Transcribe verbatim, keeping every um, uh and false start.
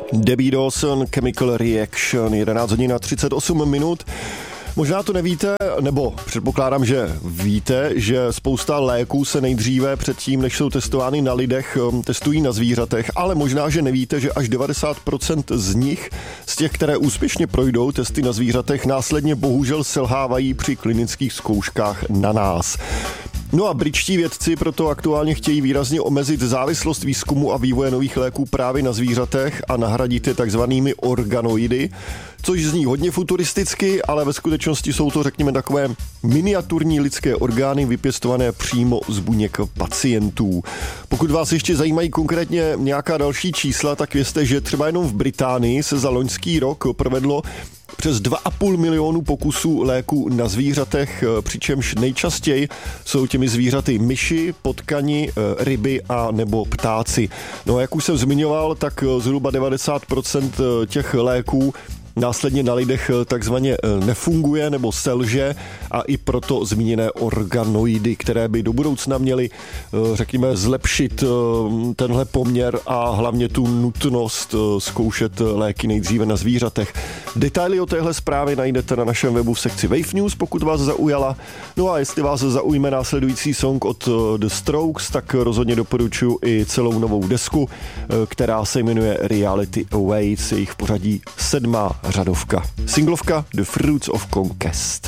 Debbie Dawson, Chemical Reaction, jedenáct hodin a třicet osm minut. Možná to nevíte, nebo předpokládám, že víte, že spousta léků se nejdříve předtím, než jsou testovány na lidech, testují na zvířatech, ale možná, že nevíte, že až devadesát procent z nich, z těch, které úspěšně projdou testy na zvířatech, následně bohužel selhávají při klinických zkouškách na nás. No a britští vědci proto aktuálně chtějí výrazně omezit závislost výzkumu a vývoje nových léků právě na zvířatech a nahradit je takzvanými organoidy, což zní hodně futuristicky, ale ve skutečnosti jsou to, řekněme, takové miniaturní lidské orgány vypěstované přímo z buněk pacientů. Pokud vás ještě zajímají konkrétně nějaká další čísla, tak vězte, že třeba jenom v Británii se za loňský rok provedlo přes dva a půl milionu pokusů léků na zvířatech, přičemž nejčastěji jsou těmi zvířaty myši, potkani, ryby a nebo ptáci. No a jak už jsem zmiňoval, tak zhruba devadesát procent těch léků následně na lidech takzvaně nefunguje nebo selže a i proto zmíněné organoidy, které by do budoucna měly, řekněme, zlepšit tenhle poměr a hlavně tu nutnost zkoušet léky nejdříve na zvířatech. Detaily o téhle zprávě najdete na našem webu v sekci Wave News, pokud vás zaujala. No a jestli vás zaujme následující song od The Strokes, tak rozhodně doporučuji i celou novou desku, která se jmenuje Reality Awaits, jejich pořadí sedmá řadovka. Singlovka The Fruits of Conquest.